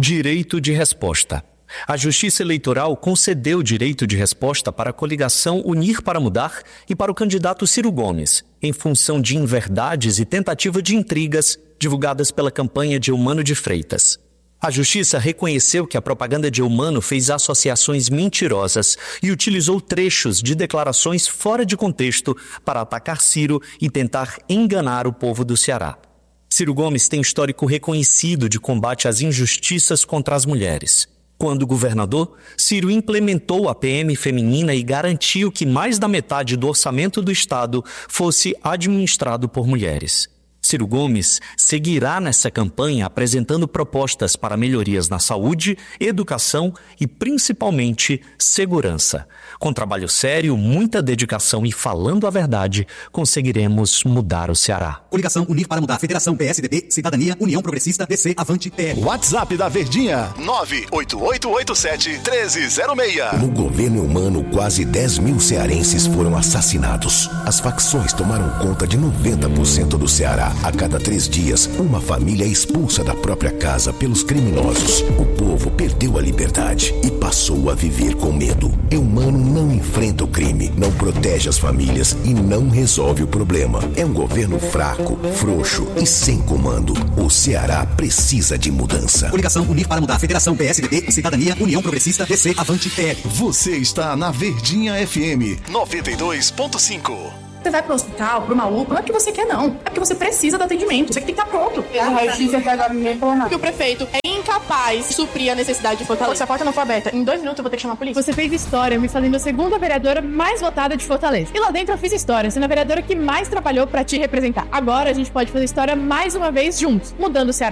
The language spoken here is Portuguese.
Direito de resposta. A Justiça Eleitoral concedeu direito de resposta para a coligação Unir para Mudar e para o candidato Ciro Gomes, em função de inverdades e tentativa de intrigas divulgadas pela campanha de Eumano de Freitas. A Justiça reconheceu que a propaganda de Eumano fez associações mentirosas e utilizou trechos de declarações fora de contexto para atacar Ciro e tentar enganar o povo do Ceará. Ciro Gomes tem histórico reconhecido de combate às injustiças contra as mulheres. Quando governador, Ciro implementou a PM feminina e garantiu que mais da metade do orçamento do Estado fosse administrado por mulheres. Ciro Gomes seguirá nessa campanha apresentando propostas para melhorias na saúde, educação e, principalmente, segurança. Com trabalho sério, muita dedicação e falando a verdade, conseguiremos mudar o Ceará. Coligação Unir para Mudar, Federação PSDB, Cidadania, União Progressista, DC, Avante, PL. WhatsApp da Verdinha, 98887-1306. No governo Eumano, quase 10 mil cearenses foram assassinados. As facções tomaram conta de 90% do Ceará. A cada 3 dias, uma família é expulsa da própria casa pelos criminosos. O povo perdeu a liberdade e passou a viver com medo. Eumano não enfrenta o crime, não protege as famílias e não resolve o problema. É um governo fraco, frouxo e sem comando. O Ceará precisa de mudança. Coligação Unir para Mudar, Federação PSDB, Cidadania, União Progressista, DC, Avante, PL. Você está na Verdinha FM 92.5. Você vai pro hospital, pro maluco, não é porque você quer, não. É porque você precisa do atendimento. Você tem que estar pronto. Porque o prefeito é incapaz de suprir a necessidade de Fortaleza. Se a porta não for aberta, em 2 minutos eu vou ter que chamar a polícia. Você fez história me fazendo a segunda vereadora mais votada de Fortaleza. E lá dentro eu fiz história, sendo a vereadora que mais trabalhou pra te representar. Agora a gente pode fazer história mais uma vez juntos, mudando o Ceará.